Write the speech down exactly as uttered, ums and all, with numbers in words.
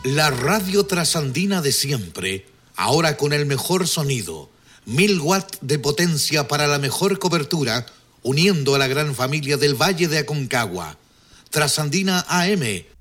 La radio trasandina de siempre, ahora con el mejor sonido, mil watts de potencia para la mejor cobertura, uniendo a la gran familia del Valle de Aconcagua. Trasandina A M,